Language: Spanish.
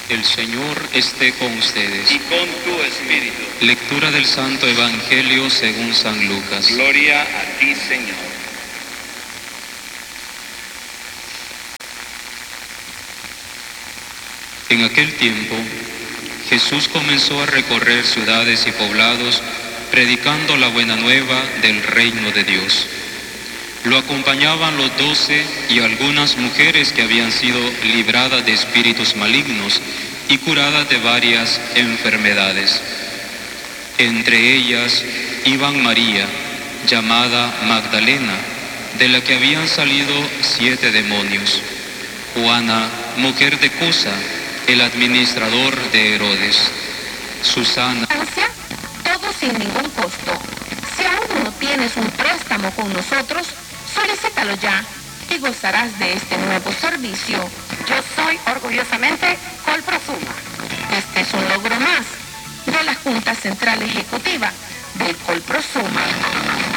El Señor esté con ustedes. Y con tu espíritu. Lectura del Santo Evangelio según San Lucas. Gloria a ti, Señor. En aquel tiempo, Jesús comenzó a recorrer ciudades y poblados, predicando la buena nueva del reino de Dios. Lo acompañaban los 12 y algunas mujeres que habían sido libradas de espíritus malignos y curadas de varias enfermedades. Entre ellas iban María, llamada Magdalena, de la que habían salido 7 demonios; Juana, mujer de Cusa, el administrador de Herodes; Susana. Todo sin ningún costo. Si aún no tienes un préstamo con nosotros, solicítalo ya y gozarás de este nuevo servicio. Yo soy orgullosamente Colprosuma. Este es un logro más de la Junta Central Ejecutiva del Colprosuma.